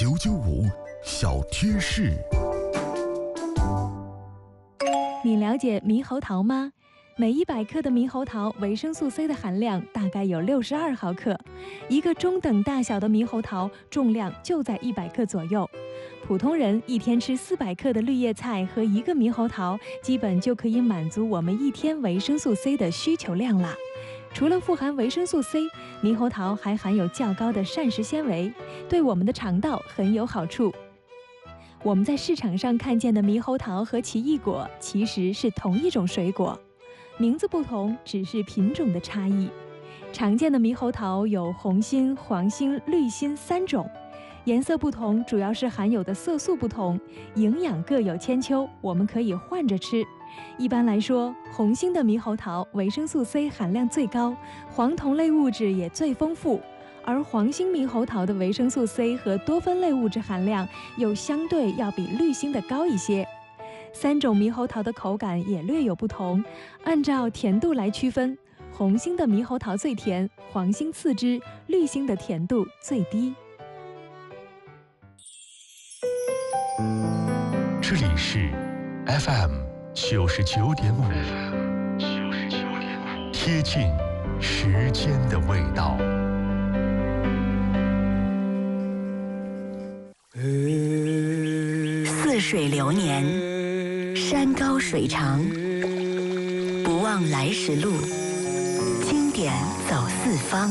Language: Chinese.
995小贴士。 你了解猕猴桃吗？每100克的猕猴桃维生素 C 的含量大概有62毫克，一个中等大小的猕猴桃重量就在100克左右。普通人一天吃400克的绿叶菜和1个猕猴桃，基本就可以满足我们一天维生素 C 的需求量啦。除了富含维生素 C， 猕猴桃还含有较高的膳食纤维，对我们的肠道很有好处。我们在市场上看见的猕猴桃和奇异果其实是同一种水果，名字不同，只是品种的差异。常见的猕猴桃有红心、黄心、绿心3种，颜色不同，主要是含有的色素不同，营养各有千秋，我们可以换着吃。一般来说，红心的猕猴桃维生素 C 含量最高，黄酮类物质也最丰富，而黄心猕猴桃的维生素 C 和多酚类物质含量又相对要比绿心的高一些。3种猕猴桃的口感也略有不同，按照甜度来区分，红心的猕猴桃最甜，黄心次之，绿心的甜度最低。 这里是 FM 99.5，贴近时间的味道。 似水流年，山高水长，不忘来时路，经典走四方。